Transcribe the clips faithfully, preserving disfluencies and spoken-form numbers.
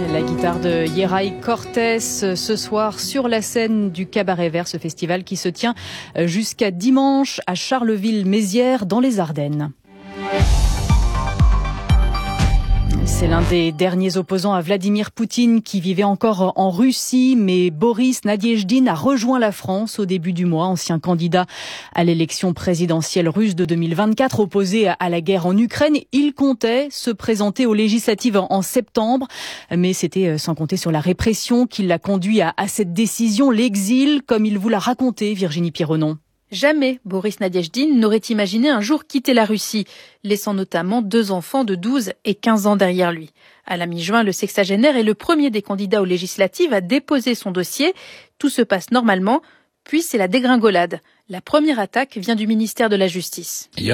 La guitare de Yeray Cortés ce soir sur la scène du Cabaret Vert, ce festival qui se tient jusqu'à dimanche à Charleville-Mézières dans les Ardennes. C'est l'un des derniers opposants à Vladimir Poutine qui vivait encore en Russie, mais Boris Nadiejdine a rejoint la France au début du mois, ancien candidat à l'élection présidentielle russe de deux mille vingt-quatre, opposé à la guerre en Ukraine. Il comptait se présenter aux législatives en septembre, mais c'était sans compter sur la répression qui l'a conduit à, à cette décision, l'exil, comme il vous l'a raconté, Virginie Pironnon. Jamais Boris Nadiejdine n'aurait imaginé un jour quitter la Russie, laissant notamment deux enfants de douze et quinze ans derrière lui. À la mi-juin, le sexagénaire est le premier des candidats aux législatives à déposer son dossier. Tout se passe normalement, puis c'est la dégringolade. La première attaque vient du ministère de la Justice. Je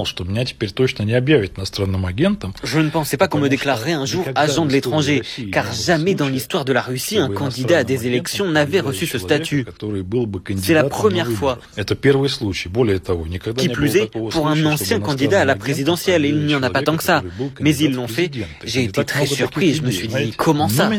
ne pensais pas qu'on me déclarerait un jour agent de l'étranger, car jamais dans l'histoire de la Russie, un candidat à des élections n'avait reçu ce statut. C'est la première fois. Qui plus est, pour un ancien candidat à la présidentielle, il n'y en a pas tant que ça. Mais ils l'ont fait. J'ai été très surpris, je me suis dit, comment ça?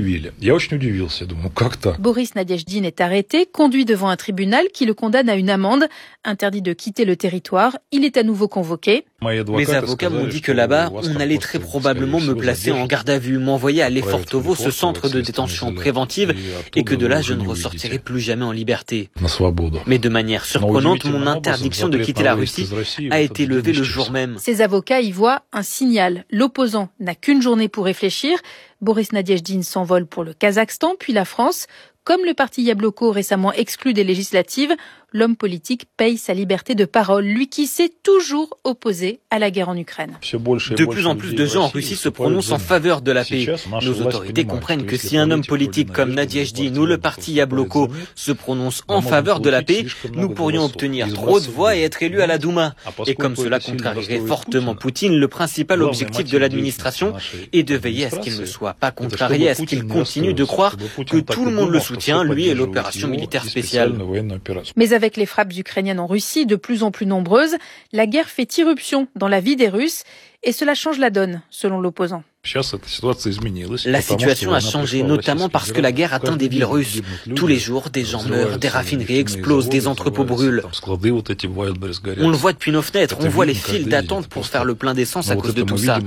Boris Nadiejdine est arrêté, conduit devant un tribunal qui le condamne à une amende, interdit de quitter le territoire. Il est à nouveau convoqué. Mes avocats m'ont dit que là-bas, on allait très probablement me placer en garde à vue, m'envoyer à Lefortovo, ce centre de détention préventive, et que de là, je ne ressortirai plus jamais en liberté. Mais de manière surprenante, mon interdiction de quitter la Russie a été levée le jour même. Ses avocats y voient un signal. L'opposant n'a qu'une journée pour réfléchir. Boris Nadiejdine s'envole pour le Kazakhstan, puis la France. Comme le parti Yabloko récemment exclu des législatives, l'homme politique paye sa liberté de parole, lui qui s'est toujours opposé à la guerre en Ukraine. De plus en plus de gens en Russie se prononcent en faveur de la paix. Nos autorités comprennent que si un homme politique comme Nadiejdine ou le parti Yabloko se prononce en faveur de la paix, nous pourrions obtenir trop de voix et être élus à la Douma. Et comme cela contrarierait fortement Poutine, le principal objectif de l'administration est de veiller à ce qu'il ne soit pas contrarié, à ce qu'il continue de croire que tout le monde le soutient, lui et l'opération militaire spéciale. Mais avec les frappes ukrainiennes en Russie de plus en plus nombreuses, la guerre fait irruption dans la vie des Russes et cela change la donne, selon l'opposant. La situation a changé, notamment parce que la guerre atteint des villes russes. Tous les jours, des gens meurent, des raffineries explosent, des entrepôts brûlent. On le voit depuis nos fenêtres, on voit les files d'attente pour faire le plein d'essence à cause de tout ça.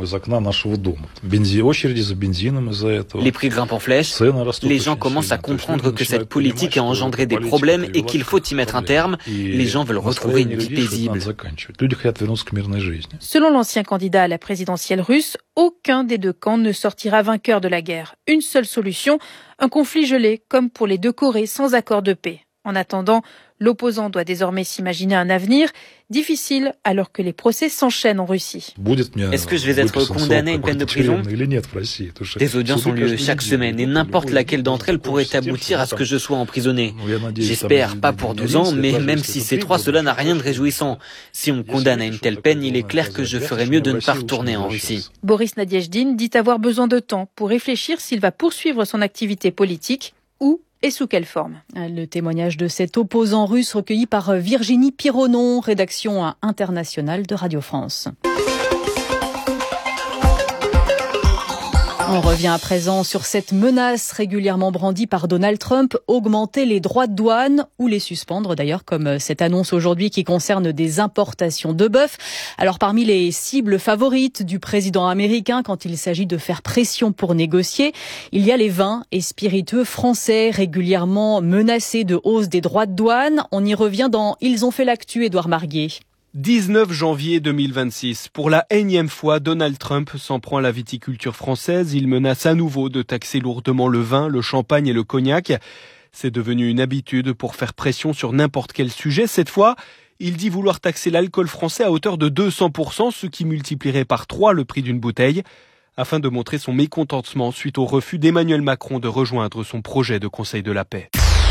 Les prix grimpent en flèche, les gens commencent à comprendre que cette politique a engendré des problèmes et qu'il faut y mettre un terme. Les gens veulent retrouver une vie paisible. Selon l'ancien candidat à la présidentielle russe, aucun des deux camps ne sortira vainqueur de la guerre. Une seule solution, un conflit gelé, comme pour les deux Corées, sans accord de paix. En attendant, l'opposant doit désormais s'imaginer un avenir difficile alors que les procès s'enchaînent en Russie. Est-ce que je vais être condamné à une peine de prison? Des audiences ont lieu chaque semaine et n'importe laquelle d'entre elles pourrait aboutir à ce que je sois emprisonné. J'espère pas pour douze ans, mais même si c'est trois, cela n'a rien de réjouissant. Si on me condamne à une telle peine, il est clair que je ferais mieux de ne pas retourner en Russie. Boris Nadiejdine dit avoir besoin de temps pour réfléchir s'il va poursuivre son activité politique ou et sous quelle forme. Le témoignage de cet opposant russe recueilli par Virginie Pironnon, rédaction internationale de Radio France. On revient à présent sur cette menace régulièrement brandie par Donald Trump, augmenter les droits de douane ou les suspendre d'ailleurs, comme cette annonce aujourd'hui qui concerne des importations de bœuf. Alors parmi les cibles favorites du président américain quand il s'agit de faire pression pour négocier, il y a les vins et spiritueux français régulièrement menacés de hausse des droits de douane. On y revient dans Ils ont fait l'actu, Édouard Marguet. dix-neuf janvier deux mille vingt-six. Pour la énième fois, Donald Trump s'en prend à la viticulture française. Il menace à nouveau de taxer lourdement le vin, le champagne et le cognac. C'est devenu une habitude pour faire pression sur n'importe quel sujet. Cette fois, il dit vouloir taxer l'alcool français à hauteur de deux cents pour cent, ce qui multiplierait par trois le prix d'une bouteille, afin de montrer son mécontentement suite au refus d'Emmanuel Macron de rejoindre son projet de Conseil de la paix.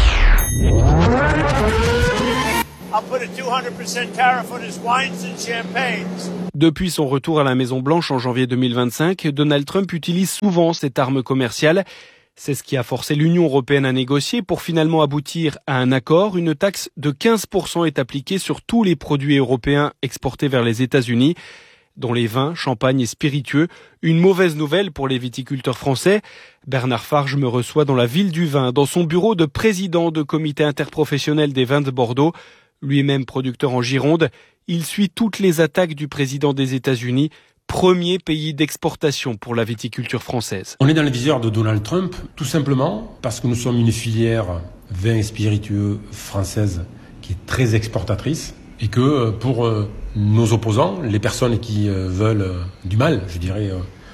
Depuis son retour à la Maison-Blanche en janvier deux mille vingt-cinq, Donald Trump utilise souvent cette arme commerciale. C'est ce qui a forcé l'Union européenne à négocier pour finalement aboutir à un accord. Une taxe de quinze pour cent est appliquée sur tous les produits européens exportés vers les États-Unis. dont les vins, champagne et spiritueux. Une mauvaise nouvelle pour les viticulteurs français. Bernard Farge me reçoit dans la ville du vin, dans son bureau de président de comité interprofessionnel des vins de Bordeaux. Lui-même producteur en Gironde, il suit toutes les attaques du président des États-Unis, premier pays d'exportation pour la viticulture française. On est dans le viseur de Donald Trump, tout simplement parce que nous sommes une filière vin et spiritueux française qui est très exportatrice et que pour nos opposants, les personnes qui veulent du mal, je dirais,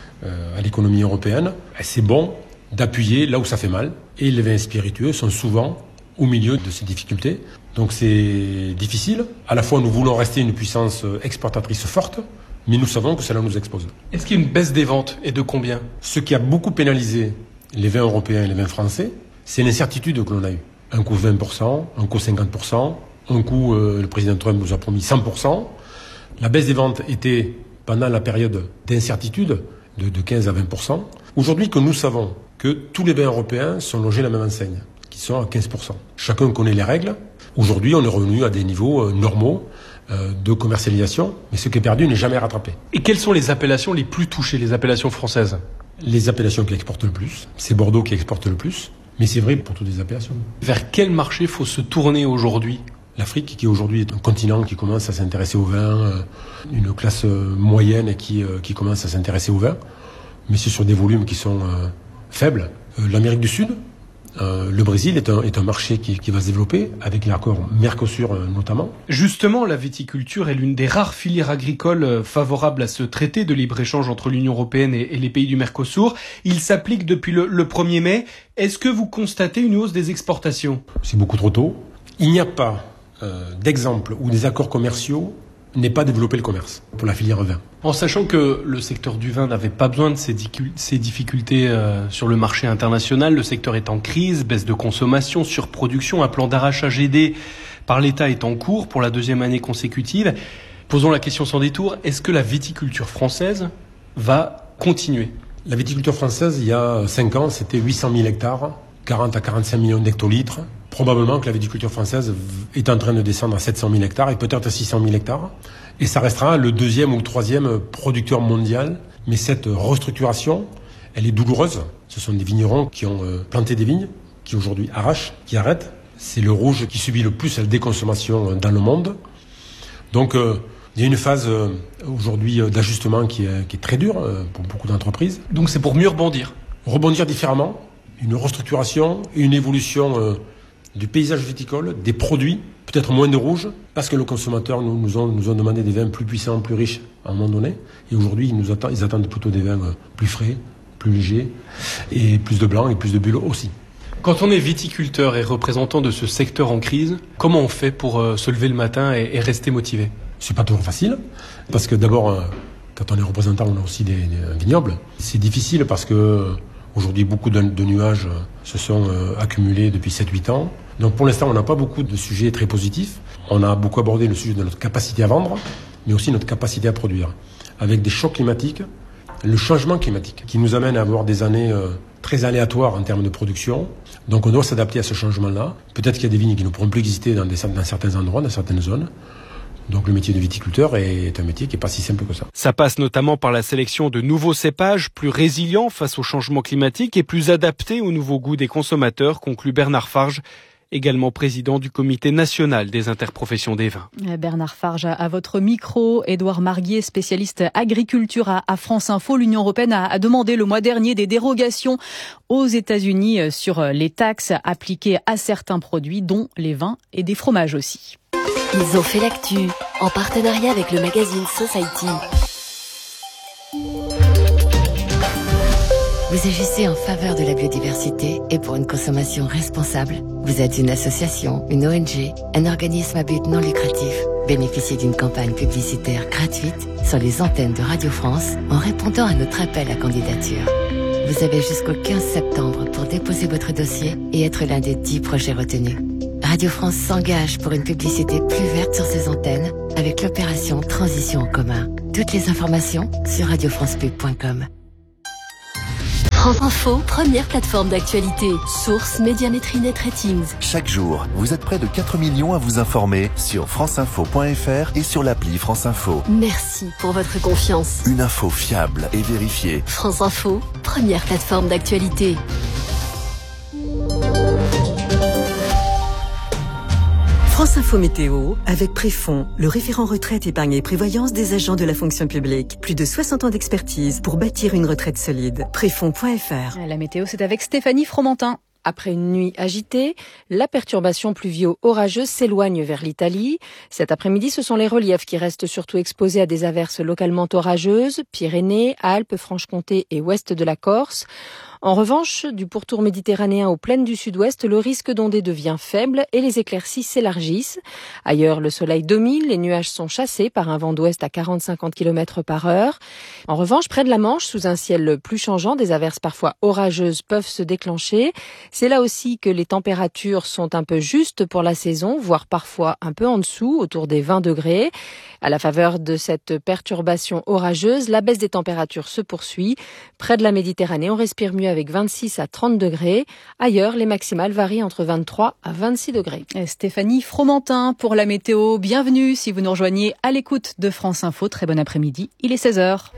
à l'économie européenne, c'est bon d'appuyer là où ça fait mal. Et les vins spiritueux sont souvent au milieu de ces difficultés. Donc c'est difficile. À la fois, nous voulons rester une puissance exportatrice forte, mais nous savons que cela nous expose. Est-ce qu'il y a une baisse des ventes et de combien ? Ce qui a beaucoup pénalisé les vins européens et les vins français, c'est l'incertitude que l'on a eue. Un coup vingt pour cent, un coup cinquante pour cent, un coup euh, le président Trump nous a promis cent pour cent. La baisse des ventes était pendant la période d'incertitude de, de quinze à vingt pour cent. Aujourd'hui que nous savons que tous les vins européens sont logés à la même enseigne, qui sont à quinze pour cent. Chacun connaît les règles. Aujourd'hui, on est revenu à des niveaux euh, normaux euh, de commercialisation, mais ce qui est perdu n'est jamais rattrapé. Et quelles sont les appellations les plus touchées, les appellations françaises ? Les appellations qui exportent le plus, c'est Bordeaux qui exporte le plus, mais c'est vrai pour toutes les appellations. Vers quel marché faut se tourner aujourd'hui ? L'Afrique, qui aujourd'hui est un continent qui commence à s'intéresser au vin, euh, une classe euh, moyenne qui, euh, qui commence à s'intéresser au vin, mais c'est sur des volumes qui sont euh, faibles. Euh, L'Amérique du Sud, Euh, le Brésil est un, est un marché qui, qui va se développer, avec l'accord Mercosur euh, notamment. Justement, la viticulture est l'une des rares filières agricoles euh, favorables à ce traité de libre-échange entre l'Union européenne et, et les pays du Mercosur. Il s'applique depuis le, le premier mai. Est-ce que vous constatez une hausse des exportations ? C'est beaucoup trop tôt. Il n'y a pas euh, d'exemple où des accords commerciaux n'aient pas développé le commerce pour la filière vin. En sachant que le secteur du vin n'avait pas besoin de ces, dicu- ces difficultés euh, sur le marché international, le secteur est en crise, baisse de consommation, surproduction, un plan d'arrachage aidé par l'État est en cours pour la deuxième année consécutive. Posons la question sans détour, est-ce que la viticulture française va continuer ? La viticulture française, il y a cinq ans, c'était huit cent mille hectares, quarante à quarante-cinq millions d'hectolitres. Probablement que la viticulture française est en train de descendre à sept cent mille hectares et peut-être à six cent mille hectares. Et ça restera le deuxième ou le troisième producteur mondial. Mais cette restructuration, elle est douloureuse. Ce sont des vignerons qui ont planté des vignes, qui aujourd'hui arrachent, qui arrêtent. C'est le rouge qui subit le plus la déconsommation dans le monde. Donc euh, il y a une phase euh, aujourd'hui d'ajustement qui est, qui est très dure euh, pour beaucoup d'entreprises. Donc c'est pour mieux rebondir ? Rebondir différemment, une restructuration, une évolution euh, du paysage viticole, des produits, peut-être moins de rouge, parce que les consommateurs nous, nous, ont, nous ont demandé des vins plus puissants, plus riches à un moment donné. Et aujourd'hui, ils, nous attendent, ils attendent plutôt des vins plus frais, plus légers, et plus de blanc et plus de bulles aussi. Quand on est viticulteur et représentant de ce secteur en crise, comment on fait pour euh, se lever le matin et, et rester motivé ? C'est pas toujours facile, parce que d'abord, euh, quand on est représentant, on a aussi des, des vignobles. C'est difficile parce que aujourd'hui, beaucoup de, de nuages se sont euh, accumulés depuis sept huit ans. Donc pour l'instant, on n'a pas beaucoup de sujets très positifs. On a beaucoup abordé le sujet de notre capacité à vendre, mais aussi notre capacité à produire. Avec des chocs climatiques, le changement climatique, qui nous amène à avoir des années euh, très aléatoires en termes de production. Donc on doit s'adapter à ce changement-là. Peut-être qu'il y a des vignes qui ne pourront plus exister dans, des, dans certains endroits, dans certaines zones. Donc le métier de viticulteur est un métier qui n'est pas si simple que ça. Ça passe notamment par la sélection de nouveaux cépages plus résilients face au changement climatique et plus adaptés aux nouveaux goûts des consommateurs, conclut Bernard Farge, également président du comité national des interprofessions des vins. Bernard Farge, à votre micro. Édouard Marguier, spécialiste agriculture à France Info. L'Union européenne a demandé le mois dernier des dérogations aux États-Unis sur les taxes appliquées à certains produits, dont les vins et des fromages aussi. Ils ont fait l'actu en partenariat avec le magazine Society. Vous agissez en faveur de la biodiversité et pour une consommation responsable. Vous êtes une association, une O N G, un organisme à but non lucratif. Bénéficiez d'une campagne publicitaire gratuite sur les antennes de Radio France en répondant à notre appel à candidature. Vous avez jusqu'au quinze septembre pour déposer votre dossier et être l'un des dix projets retenus. Radio France s'engage pour une publicité plus verte sur ses antennes avec l'opération Transition en commun. Toutes les informations sur radio france pub point com. France Info, première plateforme d'actualité. Source Médiamétrie Net Ratings. Chaque jour, vous êtes près de quatre millions à vous informer sur franceinfo point f r et sur l'appli France Info. Merci pour votre confiance. Une info fiable et vérifiée. France Info, première plateforme d'actualité. France Info Météo, avec Préfond, le référent retraite, épargne et prévoyance des agents de la fonction publique. Plus de soixante ans d'expertise pour bâtir une retraite solide. Préfond point f r. La météo, c'est avec Stéphanie Fromentin. Après une nuit agitée, la perturbation pluvio-orageuse s'éloigne vers l'Italie. Cet après-midi, ce sont les reliefs qui restent surtout exposés à des averses localement orageuses, Pyrénées, Alpes, Franche-Comté et ouest de la Corse. En revanche, du pourtour méditerranéen aux plaines du sud-ouest, le risque d'ondée devient faible et les éclaircies s'élargissent. Ailleurs, le soleil domine, les nuages sont chassés par un vent d'ouest à quarante à cinquante kilomètres par heure. En revanche, près de la Manche, sous un ciel plus changeant, des averses parfois orageuses peuvent se déclencher. C'est là aussi que les températures sont un peu justes pour la saison, voire parfois un peu en dessous, autour des vingt degrés. À la faveur de cette perturbation orageuse, la baisse des températures se poursuit. Près de la Méditerranée, on respire mieux avec vingt-six à trente degrés. Ailleurs, les maximales varient entre vingt-trois à vingt-six degrés. Et Stéphanie Fromentin pour la météo. Bienvenue si vous nous rejoignez à l'écoute de France Info. Très bon après-midi. Il est seize heures.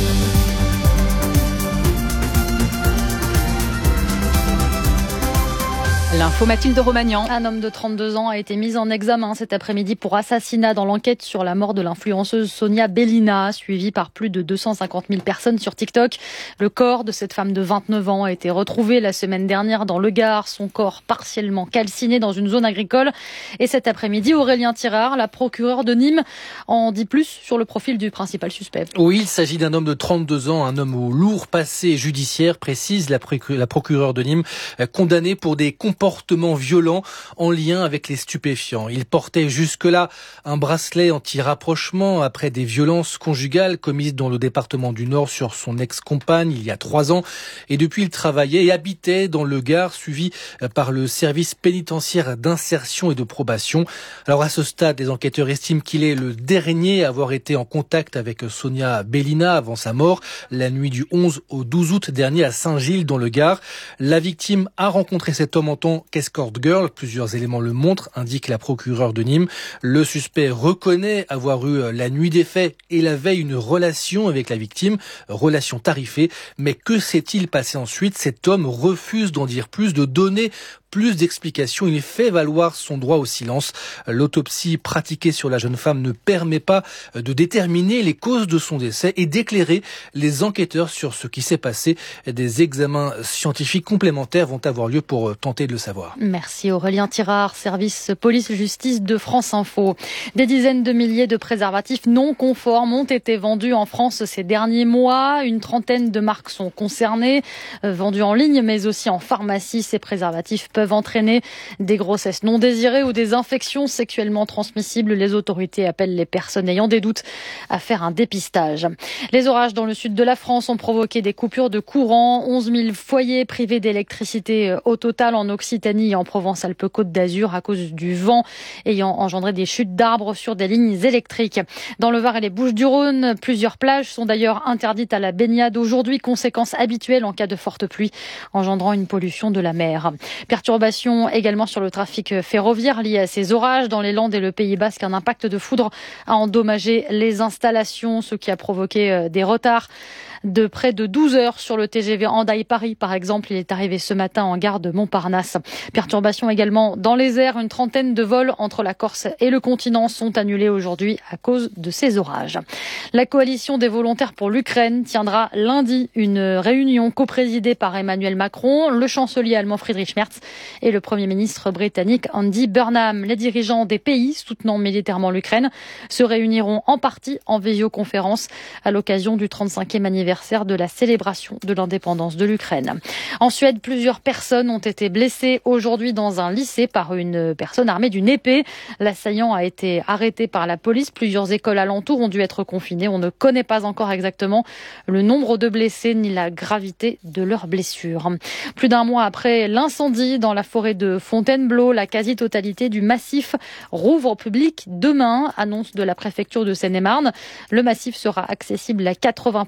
L'info Mathilde Romagnan. Un homme de trente-deux ans a été mis en examen cet après-midi pour assassinat dans l'enquête sur la mort de l'influenceuse Sonia Belina, suivie par plus de deux cent cinquante mille personnes sur TikTok. Le corps de cette femme de vingt-neuf ans a été retrouvé la semaine dernière dans le Gard, son corps partiellement calciné dans une zone agricole. Et cet après-midi, Aurélien Tirard, la procureure de Nîmes, en dit plus sur le profil du principal suspect. Oui, il s'agit d'un homme de trente-deux ans, un homme au lourd passé judiciaire, précise la, procure, la procureure de Nîmes, condamné pour des comportements violents en lien avec les stupéfiants. Il portait jusque-là un bracelet anti-rapprochement après des violences conjugales commises dans le département du Nord sur son ex-compagne il y a trois ans. Et depuis, il travaillait et habitait dans le Gard, suivi par le service pénitentiaire d'insertion et de probation. Alors à ce stade, les enquêteurs estiment qu'il est le dernier à avoir été en contact avec Sonia Belina avant sa mort, la nuit du onze au douze août dernier à Saint-Gilles dans le Gard. La victime a rencontré cet homme en tant qu'escort girl, plusieurs éléments le montrent, indique la procureure de Nîmes. Le suspect reconnaît avoir eu la nuit des faits et la veille une relation avec la victime, relation tarifée. Mais que s'est-il passé ensuite? Cet homme refuse d'en dire plus, de donner plus d'explications. Il fait valoir son droit au silence. L'autopsie pratiquée sur la jeune femme ne permet pas de déterminer les causes de son décès et d'éclairer les enquêteurs sur ce qui s'est passé. Des examens scientifiques complémentaires vont avoir lieu pour tenter de le savoir. Merci Aurélien Tirard, service police-justice de France Info. Des dizaines de milliers de préservatifs non conformes ont été vendus en France ces derniers mois. Une trentaine de marques sont concernées, vendus en ligne mais aussi en pharmacie. Ces préservatifs peuvent peuvent entraîner des grossesses non désirées ou des infections sexuellement transmissibles. Les autorités appellent les personnes ayant des doutes à faire un dépistage. Les orages dans le sud de la France ont provoqué des coupures de courant. onze mille foyers privés d'électricité au total en Occitanie et en Provence-Alpes-Côte d'Azur à cause du vent ayant engendré des chutes d'arbres sur des lignes électriques. Dans le Var et les Bouches-du-Rhône, plusieurs plages sont d'ailleurs interdites à la baignade aujourd'hui, conséquence habituelle en cas de forte pluie, engendrant une pollution de la mer. Perturbations également sur le trafic ferroviaire lié à ces orages. Dans les Landes et le Pays Basque, un impact de foudre a endommagé les installations, ce qui a provoqué des retards de près de douze heures sur le T G V Hendaye-Paris, par exemple. Il est arrivé ce matin en gare de Montparnasse. Perturbations également dans les airs. Une trentaine de vols entre la Corse et le continent sont annulés aujourd'hui à cause de ces orages. La coalition des volontaires pour l'Ukraine tiendra lundi une réunion coprésidée par Emmanuel Macron, le chancelier allemand Friedrich Merz et le Premier ministre britannique Andy Burnham. Les dirigeants des pays soutenant militairement l'Ukraine se réuniront en partie en visioconférence à l'occasion du trente-cinquième anniversaire de la célébration de l'indépendance de l'Ukraine. En Suède, plusieurs personnes ont été blessées aujourd'hui dans un lycée par une personne armée d'une épée. L'assaillant a été arrêté par la police. Plusieurs écoles alentours ont dû être confinées. On ne connaît pas encore exactement le nombre de blessés ni la gravité de leurs blessures. Plus d'un mois après l'incendie dans la forêt de Fontainebleau, la quasi-totalité du massif rouvre au public demain, annonce de la préfecture de Seine-et-Marne. Le massif sera accessible à quatre-vingts pour cent.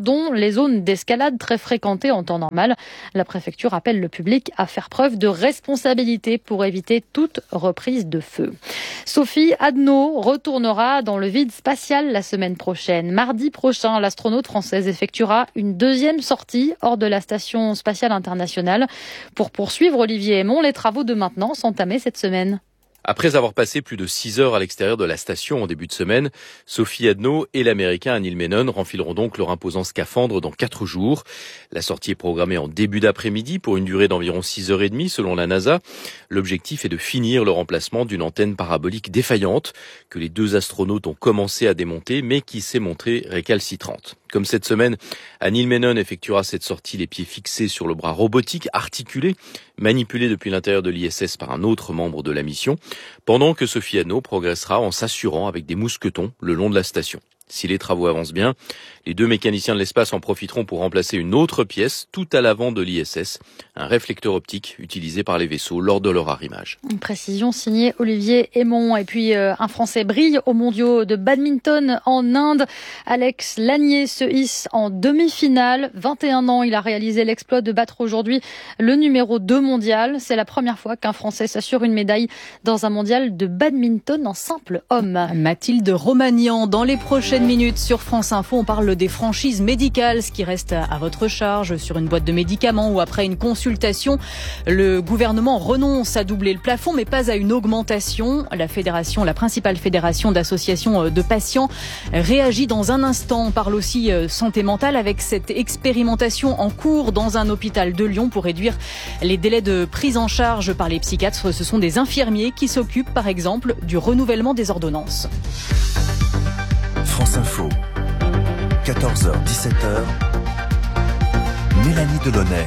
dont les zones d'escalade très fréquentées en temps normal. La préfecture appelle le public à faire preuve de responsabilité pour éviter toute reprise de feu. Sophie Adno retournera dans le vide spatial la semaine prochaine. Mardi prochain, l'astronaute française effectuera une deuxième sortie hors de la Station spatiale internationale. Pour poursuivre, Olivier Aymon, les travaux de maintenance entamés cette semaine. Après avoir passé plus de six heures à l'extérieur de la station en début de semaine, Sophie Adno et l'Américain Neil Menon renfileront donc leur imposant scaphandre dans quatre jours. La sortie est programmée en début d'après-midi pour une durée d'environ six heures trente selon la NASA. L'objectif est de finir le remplacement d'une antenne parabolique défaillante que les deux astronautes ont commencé à démonter mais qui s'est montrée récalcitrante. Comme cette semaine, Neil Menon effectuera cette sortie les pieds fixés sur le bras robotique articulé, manipulé depuis l'intérieur de l'I S S par un autre membre de la mission, pendant que Sophie Adno progressera en s'assurant avec des mousquetons le long de la station. Si les travaux avancent bien, les deux mécaniciens de l'espace en profiteront pour remplacer une autre pièce tout à l'avant de l'I S S, un réflecteur optique utilisé par les vaisseaux lors de leur arrimage. Une précision signée Olivier Aymon. Et puis euh, un Français brille aux mondiaux de badminton en Inde. Alex Lanier se hisse en demi-finale. vingt et un ans, il a réalisé l'exploit de battre aujourd'hui le numéro deux mondial. C'est la première fois qu'un Français s'assure une médaille dans un mondial de badminton en simple homme. Mathilde Romagnan, dans les prochaines minutes sur France Info, on parle des franchises médicales, ce qui reste à votre charge sur une boîte de médicaments ou après une consultation. Le gouvernement renonce à doubler le plafond, mais pas à une augmentation. La fédération, la principale fédération d'associations de patients réagit dans un instant. On parle aussi santé mentale avec cette expérimentation en cours dans un hôpital de Lyon pour réduire les délais de prise en charge par les psychiatres. Ce sont des infirmiers qui s'occupent, par exemple, du renouvellement des ordonnances. France Info, quatorze heures dix-sept heures, Mélanie Delaunay.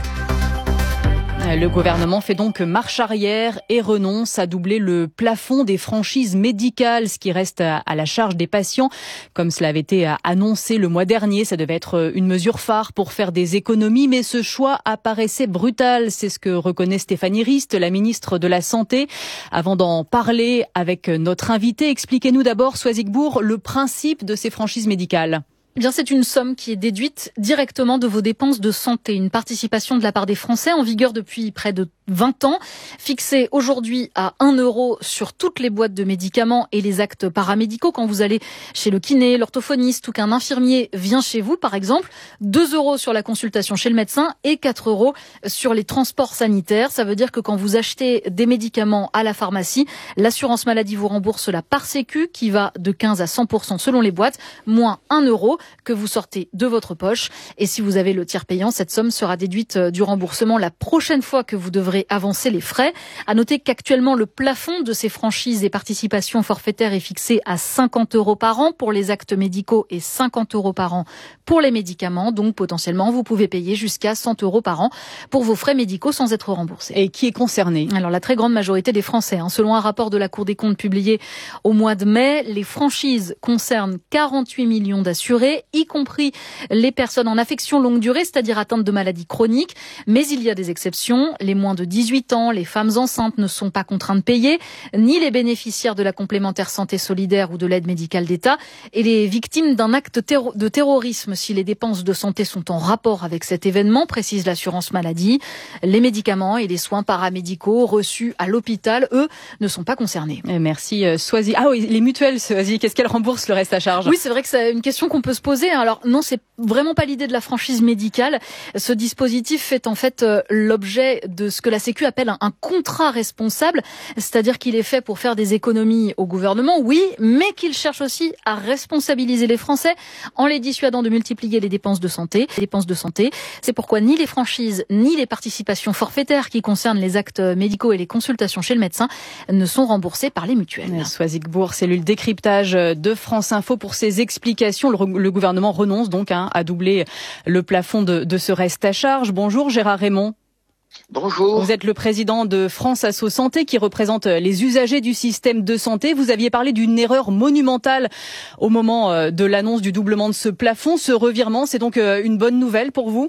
Le gouvernement fait donc marche arrière et renonce à doubler le plafond des franchises médicales, ce qui reste à la charge des patients. Comme cela avait été annoncé le mois dernier, ça devait être une mesure phare pour faire des économies, mais ce choix apparaissait brutal. C'est ce que reconnaît Stéphanie Rist, la ministre de la Santé. Avant d'en parler avec notre invité, expliquez-nous d'abord, Soisigbourg, le principe de ces franchises médicales. Eh bien, c'est une somme qui est déduite directement de vos dépenses de santé. Une participation de la part des Français en vigueur depuis près de vingt ans, fixée aujourd'hui à un euro sur toutes les boîtes de médicaments et les actes paramédicaux. Quand vous allez chez le kiné, l'orthophoniste ou qu'un infirmier vient chez vous, par exemple, deux euros sur la consultation chez le médecin et quatre euros sur les transports sanitaires. Ça veut dire que quand vous achetez des médicaments à la pharmacie, l'assurance maladie vous rembourse la part sécu qui va de quinze à cent pour cent selon les boîtes, moins un euro que vous sortez de votre poche. Et si vous avez le tiers payant, cette somme sera déduite du remboursement la prochaine fois que vous devrez avancer les frais. À noter qu'actuellement, le plafond de ces franchises et participations forfaitaires est fixé à cinquante euros par an pour les actes médicaux et cinquante euros par an pour les médicaments. Donc, potentiellement, vous pouvez payer jusqu'à cent euros par an pour vos frais médicaux sans être remboursé. Et qui est concerné? Alors, la très grande majorité des Français. Hein. Selon un rapport de la Cour des comptes publié au mois de mai, les franchises concernent quarante-huit millions d'assurés, y compris les personnes en affection longue durée, c'est-à-dire atteintes de maladies chroniques. Mais il y a des exceptions. Les moins de dix-huit ans, les femmes enceintes ne sont pas contraintes de payer, ni les bénéficiaires de la complémentaire santé solidaire ou de l'aide médicale d'État, et les victimes d'un acte de terrorisme si les dépenses de santé sont en rapport avec cet événement, précise l'assurance maladie. Les médicaments et les soins paramédicaux reçus à l'hôpital, eux, ne sont pas concernés. Merci Soisy. Ah oui, les mutuelles, Soisy, qu'est-ce qu'elles remboursent le reste à charge? Oui, c'est vrai que c'est une question qu'on peut se poser. Alors non, c'est vraiment pas l'idée de la franchise médicale. Ce dispositif fait en fait l'objet de ce que la Sécu appelle un contrat responsable, c'est-à-dire qu'il est fait pour faire des économies au gouvernement, oui, mais qu'il cherche aussi à responsabiliser les Français en les dissuadant de multiplier les dépenses de santé. Les dépenses de santé, c'est pourquoi ni les franchises ni les participations forfaitaires qui concernent les actes médicaux et les consultations chez le médecin ne sont remboursées par les mutuelles. Soisigbourg, cellule décryptage de France Info pour ces explications. Le, le gouvernement renonce donc hein, à doubler le plafond de, de ce reste à charge. Bonjour Gérard Raymond. Bonjour. Vous êtes le président de France Asso Santé qui représente les usagers du système de santé. Vous aviez parlé d'une erreur monumentale au moment de l'annonce du doublement de ce plafond. Ce revirement, c'est donc une bonne nouvelle pour vous?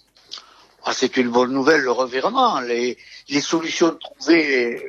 Ah, c'est une bonne nouvelle, le revirement. Les, les solutions trouvées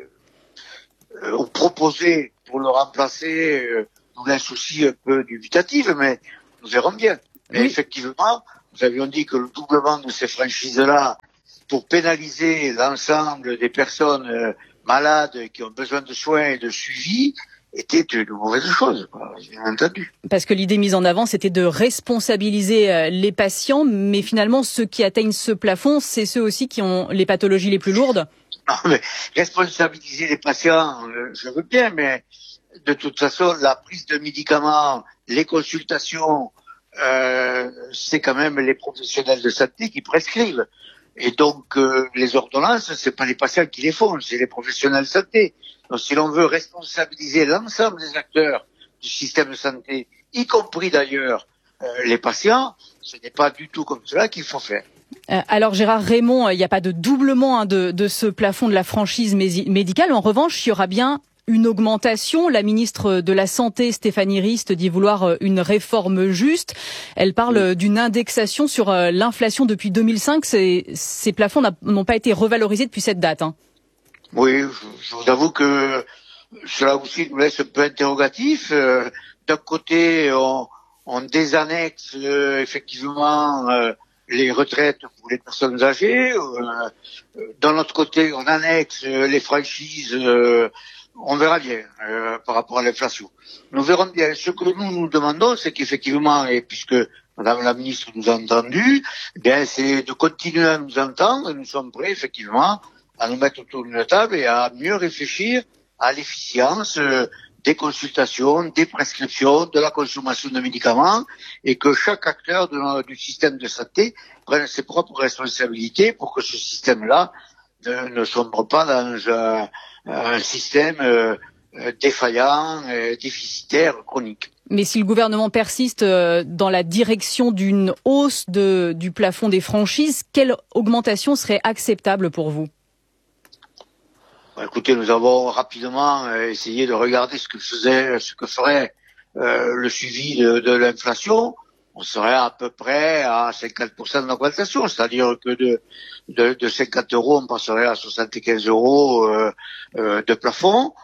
euh, ou proposées pour le remplacer euh, nous laissent aussi un peu dubitatif, mais nous verrons bien. Mais oui. Effectivement, nous avions dit que le doublement de ces franchises-là, pour pénaliser l'ensemble des personnes euh, malades qui ont besoin de soins et de suivi, était une mauvaise chose, bien entendu. Parce que l'idée mise en avant, c'était de responsabiliser les patients, mais finalement, ceux qui atteignent ce plafond, c'est ceux aussi qui ont les pathologies les plus lourdes. Non, mais responsabiliser les patients, je veux bien, mais de toute façon, la prise de médicaments, les consultations, euh, c'est quand même les professionnels de santé qui prescrivent. Et donc, euh, les ordonnances, c'est pas les patients qui les font, c'est les professionnels de santé. Donc, si l'on veut responsabiliser l'ensemble des acteurs du système de santé, y compris d'ailleurs euh, les patients, ce n'est pas du tout comme cela qu'il faut faire. Euh, alors Gérard Raymond, il n'y a pas de doublement hein, de, de ce plafond de la franchise médicale. En revanche, il y aura bien une augmentation. La ministre de la Santé, Stéphanie Rist, dit vouloir une réforme juste. Elle parle oui. d'une indexation sur l'inflation depuis deux mille cinq. Ces, ces plafonds n'ont pas été revalorisés depuis cette date. Hein. Oui, je, je vous avoue que cela aussi nous laisse un peu interrogatif. Euh, d'un côté, on, on désannexe euh, effectivement euh, les retraites pour les personnes âgées. Euh, d'un autre côté, on annexe euh, les franchises. Euh, On verra bien euh, par rapport à l'inflation. Nous verrons bien. Ce que nous nous demandons, c'est qu'effectivement, et puisque Madame la Ministre nous a entendus, eh bien, c'est de continuer à nous entendre. Et nous sommes prêts, effectivement, à nous mettre autour d'une table et à mieux réfléchir à l'efficience euh, des consultations, des prescriptions, de la consommation de médicaments, et que chaque acteur de, du système de santé prenne ses propres responsabilités pour que ce système-là ne, ne sombre pas dans un un système euh, défaillant, euh, déficitaire, chronique. Mais si le gouvernement persiste euh, dans la direction d'une hausse de, du plafond des franchises, quelle augmentation serait acceptable pour vous ? Bon, écoutez, nous avons rapidement euh, essayé de regarder ce que faisait, ce que ferait euh, le suivi de, de l'inflation. On serait à peu près à cinquante pour cent d'augmentation, c'est-à-dire que de, de, de cinquante euros, on passerait à soixante-quinze euros euh, euh, de plafond.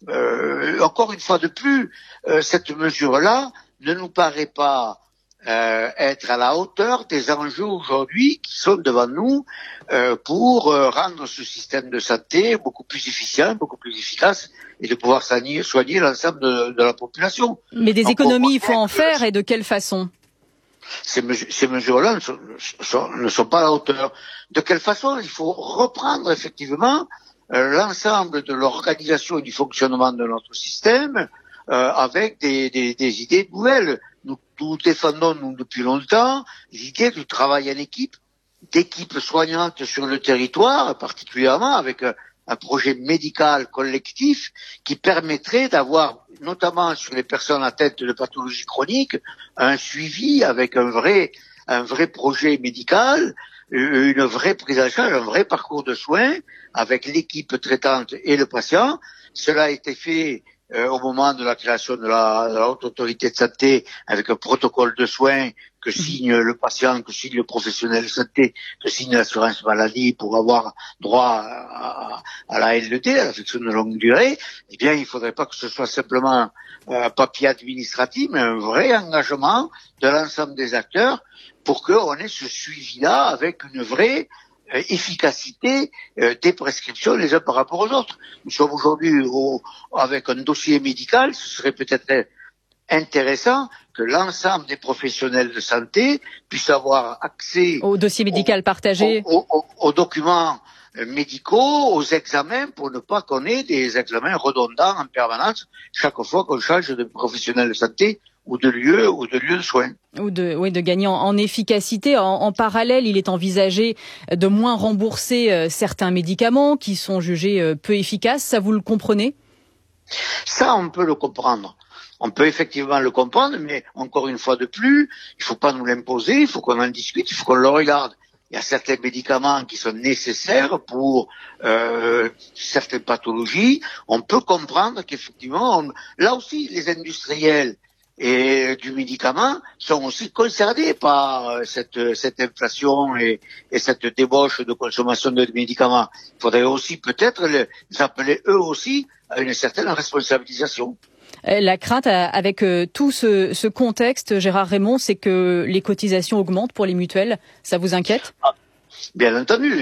Euh, encore une fois de plus, euh, cette mesure-là ne nous paraît pas euh, être à la hauteur des enjeux aujourd'hui qui sont devant nous euh, pour euh, rendre ce système de santé beaucoup plus efficient, beaucoup plus efficace et de pouvoir soigner, soigner l'ensemble de, de la population. Mais des Donc, économies, il faut en faire et de quelle façon ? Ces, mesures, ces mesures-là ne sont, sont, ne sont pas à la hauteur. De quelle façon ? Il faut reprendre effectivement euh, l'ensemble de l'organisation et du fonctionnement de notre système euh, avec des, des, des idées nouvelles. Nous, nous défendons nous, depuis longtemps l'idée du travail en équipe, d'équipes soignantes sur le territoire, particulièrement avec un, un projet médical collectif qui permettrait d'avoir, notamment sur les personnes atteintes de pathologies chroniques, un suivi avec un vrai, un vrai projet médical, une vraie prise en charge, un vrai parcours de soins avec l'équipe traitante et le patient. Cela a été fait euh, au moment de la création de la, de la haute autorité de santé avec un protocole de soins que signe le patient, que signe le professionnel de santé, que signe l'assurance maladie pour avoir droit à, à la L E D, à l'affection de longue durée. Eh bien, il ne faudrait pas que ce soit simplement un papier administratif, mais un vrai engagement de l'ensemble des acteurs pour qu'on ait ce suivi-là avec une vraie euh, efficacité euh, des prescriptions les uns par rapport aux autres. Nous sommes aujourd'hui au, avec un dossier médical, ce serait peut-être intéressant que l'ensemble des professionnels de santé puissent avoir accès au dossier médical au, partagé, aux, aux, aux documents médicaux, aux examens, pour ne pas qu'on ait des examens redondants en permanence chaque fois qu'on change de professionnel de santé ou de lieu ou de lieu de soins. Ou de, oui, de gagner en, en efficacité. En, en parallèle, il est envisagé de moins rembourser euh, certains médicaments qui sont jugés euh, peu efficaces. Ça, vous le comprenez ? Ça, on peut le comprendre. On peut effectivement le comprendre, mais encore une fois de plus, il ne faut pas nous l'imposer, il faut qu'on en discute, il faut qu'on le regarde. Il y a certains médicaments qui sont nécessaires pour euh, certaines pathologies. On peut comprendre qu'effectivement, on... là aussi, les industriels et du médicament sont aussi concernés par cette, cette inflation et, et cette débauche de consommation de médicaments. Il faudrait aussi peut-être les appeler eux aussi à une certaine responsabilisation. La crainte avec tout ce, ce contexte, Gérard Raymond, c'est que les cotisations augmentent pour les mutuelles. Ça vous inquiète ? Bien entendu.